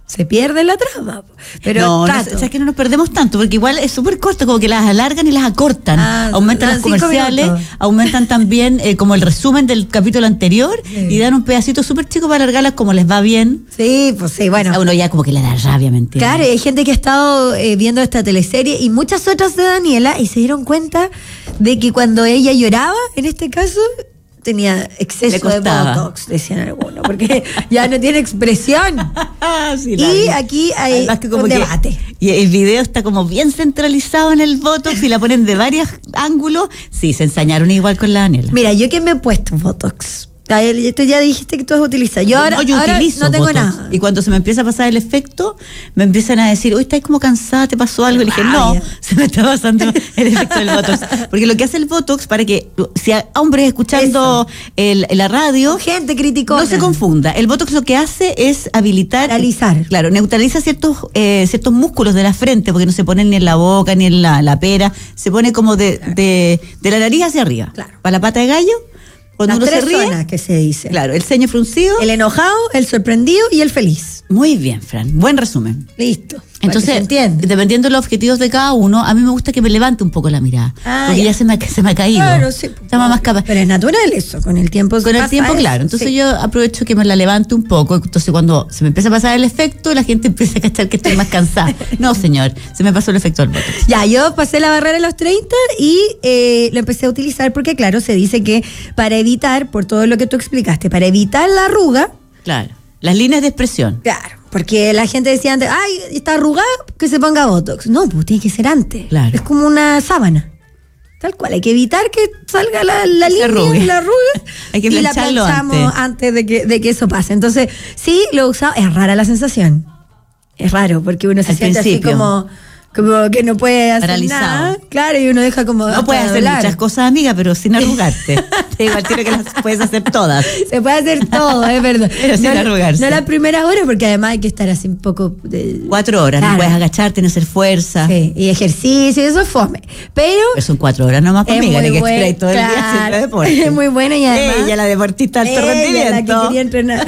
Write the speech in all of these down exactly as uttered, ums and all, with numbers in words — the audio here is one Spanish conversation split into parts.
se pierde la trama. Pero no, no, o sea, que no nos perdemos tanto, porque igual es súper corto, como que las alargan y las acortan. Ah, aumentan los comerciales, minutos. Aumentan también eh, como el resumen del capítulo anterior, sí. Y dan un pedacito súper chico para alargarlas como les va bien. Sí, pues sí, bueno. A uno ya como que le da rabia, ¿me entiendes? Claro, y hay gente que ha estado eh, viendo esta teleserie y muchas otras de Daniela y se dieron cuenta de que cuando ella lloraba, en este caso, tenía exceso de botox, decían algunos, porque ya no tiene expresión. Sí, y aquí hay que como un debate. Que, y el video está como bien centralizado en el botox y la ponen de varios ángulos. Sí, se ensañaron igual con la Daniela. Mira, yo que me he puesto botox. Esto ya dijiste que tú has utilizado. Yo ahora no, yo ahora utilizo no tengo botox. Nada. Y cuando se me empieza a pasar el efecto, me empiezan a decir, uy, estás como cansada, ¿te pasó algo? Y le dije, no, se me está pasando el efecto del botox. Porque lo que hace el botox, para que si hay hombres escuchando el, la radio, gente criticona, no se confunda. El botox lo que hace es habilitar, paralizar. Claro, neutraliza ciertos eh, ciertos músculos de la frente, porque no se ponen ni en la boca, ni en la, la pera, se pone como de, claro. de, de la nariz hacia arriba. Claro. Para la pata de gallo. Cuando Las uno tres se ríe, zonas que se dice. Claro, el ceño fruncido, el enojado, el sorprendido y el feliz. Muy bien, Fran, buen resumen. Listo. Entonces, dependiendo de los objetivos de cada uno, a mí me gusta que me levante un poco la mirada. Ah, porque ya, ya se, me, se me ha caído. Claro, sí. Estaba más capaz. Pero es natural eso, con el tiempo. Con el tiempo, claro. Entonces sí. Yo aprovecho que me la levante un poco. Entonces cuando se me empieza a pasar el efecto, la gente empieza a cachar que estoy más cansada. No, señor, se me pasó el efecto del botox. Ya, yo pasé la barrera a los treinta y eh, lo empecé a utilizar porque, claro, se dice que para evitar, por todo lo que tú explicaste, para evitar la arruga. Claro, las líneas de expresión. Claro. Porque la gente decía antes, ay, está arrugada, que se ponga botox. No, pues tiene que ser antes. Claro. Es como una sábana. Tal cual, hay que evitar que salga la, la línea, arrugue. la arruga. Hay que y la planchamos antes, antes de, que, de que eso pase. Entonces, sí, lo usaba. Es rara la sensación. Es raro, porque uno se Al siente principio. así como... Como que no puede hacer paralizado. Nada. Claro, y uno deja como... No puedes hacer muchas cosas, amiga, pero sin arrugarte. Te digo al tiro que las puedes hacer todas. Se puede hacer todo, es verdad. Pero sin no, arrugarse. No las primeras horas, porque además hay que estar así un poco... De... Cuatro horas, claro. No puedes agacharte, no hacer fuerza. Sí, y ejercicio, eso es fome. Pero... Pero son cuatro horas nomás conmigo, ni que esté todo el día haciendo deporte. Es muy buena y además... Ella, la deportista de alto ella, rendimiento. la que quería entrenar.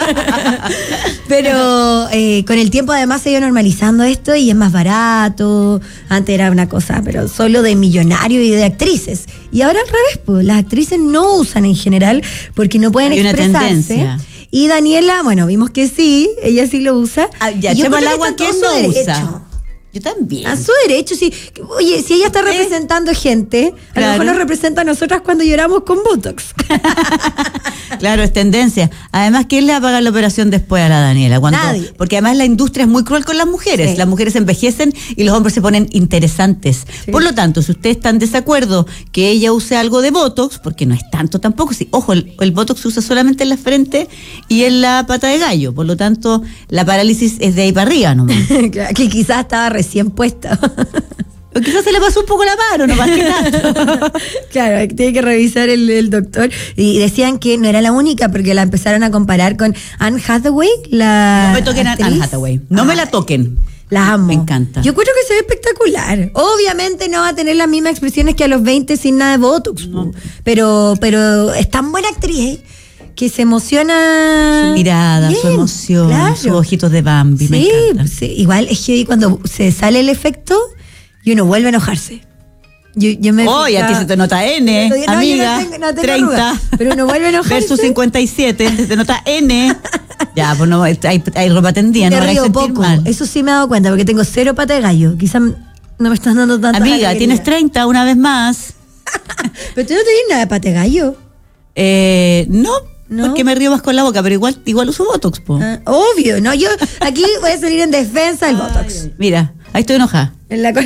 Pero eh, con el tiempo además se ha ido normalizando esto y es más barato. Antes era una cosa, pero solo de millonarios y de actrices. Y ahora al revés, pues las actrices no usan en general porque no pueden Hay expresarse. Una tendencia. Y Daniela, bueno, vimos que sí, ella sí lo usa. Ah, ya, yo echemos el agua que no derecho. usa. Yo también. A su derecho, sí. Oye, si ella está representando gente, a claro. lo mejor nos representa a nosotras cuando lloramos con botox. Claro, es tendencia. Además, ¿quién le va a pagar la operación después a la Daniela? Cuando, Nadie. Porque además la industria es muy cruel con las mujeres. Sí. Las mujeres envejecen y los hombres se ponen interesantes. Sí. Por lo tanto, si usted está en desacuerdo que ella use algo de botox, porque no es tanto tampoco, sí, ojo, el, el botox se usa solamente en la frente y en la pata de gallo. Por lo tanto, la parálisis es de ahí para arriba nomás. Que quizás estaba recién puesta. O quizás se le pasó un poco la mano, no más que tanto. Claro, tiene que revisar el, el doctor. Y decían que no era la única, porque la empezaron a comparar con Anne Hathaway, la No me toquen a Anne Hathaway. No Ay, me la toquen. La amo. Me encanta. Yo creo que se ve espectacular. Obviamente no va a tener las mismas expresiones que a los veinte sin nada de botox. No. Pero, pero es tan buena actriz, ¿eh? Que se emociona. Su mirada, bien, su emoción, claro. Sus ojitos de Bambi, sí, me encanta. Sí, igual es que cuando se sale el efecto y uno vuelve a enojarse. Yo, yo me oh, y a ti se te nota N, no, amiga, no tengo, no tengo treinta. Arruga, pero uno vuelve a enojarse. Versus cincuenta y siete, se te nota N. Ya, pues no, hay, hay ropa tendida, no me hagas sentir poco. mal. Eso sí me he dado cuenta, porque tengo cero pata de gallo. Quizás no me estás dando tanta amiga, alegría. Tienes treinta una vez más. Pero tú no tenés nada de pata de gallo. Eh, no. ¿No? Porque me río más con la boca, pero igual igual uso botox, po. Ah, obvio, no, yo aquí voy a salir en defensa del botox. Mira, ahí estoy enojada. En la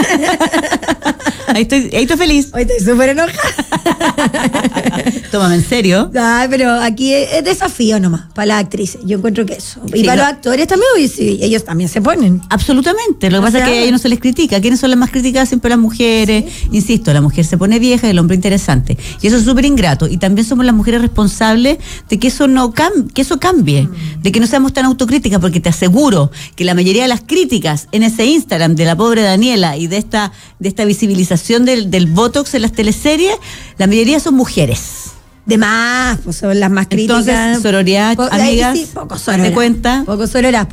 ahí estoy, ahí estoy feliz. Hoy estoy súper enojada. Tómame en serio. Ay, pero aquí es, es desafío nomás para las actrices. Yo encuentro que eso. Y sí, para no. los actores también, y sí, ellos también se ponen. Absolutamente. Lo que o pasa sea, es que a ellos no se les critica. ¿Quiénes son las más criticadas? Siempre las mujeres. Sí. Insisto, la mujer se pone vieja y el hombre interesante. Y eso es súper ingrato. Y también somos las mujeres responsables de que eso no cam que eso cambie. Mm. De que no seamos tan autocríticas, porque te aseguro que la mayoría de las críticas en ese Instagram de la pobre Daniela y de esta, de esta visibilización del, del botox en las teleseries, la mayoría son mujeres. De más, pues son las más críticas. Entonces, sororidad, po- amigas, sí, poco sororas. ¿te cuenta? Poco sororas.